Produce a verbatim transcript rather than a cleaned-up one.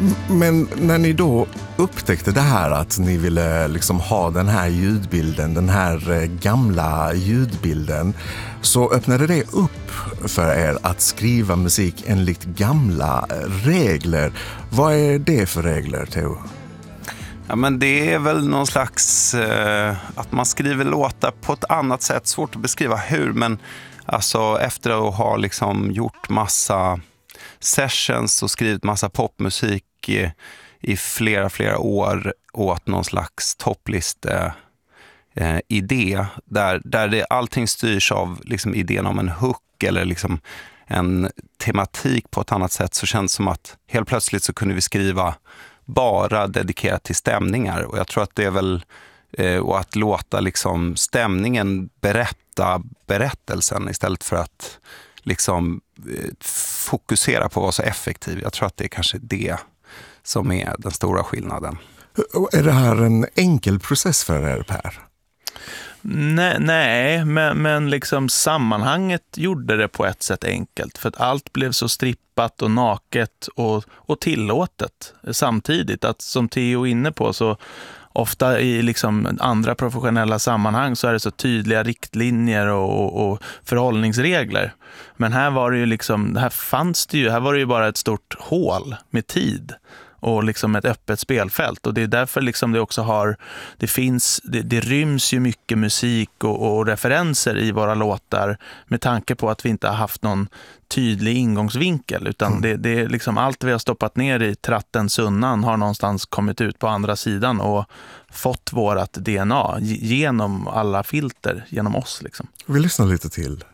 Men när ni då upptäckte det här att ni ville liksom ha den här ljudbilden, den här gamla ljudbilden, så öppnade det upp för er att skriva musik enligt gamla regler. Vad är det för regler, Theo? Ja, men det är väl någon slags eh, att man skriver låtar på ett annat sätt. Svårt att beskriva hur, men alltså efter att ha liksom gjort massa sessions och skrivit massa popmusik i, i flera, flera år åt någon slags toppliste eh, idé där, där det, allting styrs av liksom idén om en hook eller liksom en tematik på ett annat sätt, så känns det som att helt plötsligt så kunde vi skriva bara dedikerat till stämningar, och jag tror att det är väl eh, och att låta liksom stämningen berätta berättelsen istället för att liksom eh, fokusera på att vara så effektiv. Jag tror att det är kanske det som är den stora skillnaden. Är det här en enkel process för er, Per? Nej, nej men, men liksom sammanhanget gjorde det på ett sätt enkelt. För att allt blev så strippat och naket och, och tillåtet samtidigt. Att som Theo är inne på, så ofta i liksom andra professionella sammanhang så är det så tydliga riktlinjer och, och förhållningsregler. Men här var det ju liksom, här fanns det ju, här var det ju bara ett stort hål med tid och liksom ett öppet spelfält, och det är därför liksom det också har, det finns, det, det ryms ju mycket musik och, och referenser i våra låtar med tanke på att vi inte har haft någon tydlig ingångsvinkel, utan mm. det, det är liksom allt vi har stoppat ner i tratten sunnan har någonstans kommit ut på andra sidan och fått vårat D N A genom alla filter, genom oss liksom. Vi lyssnar lite till.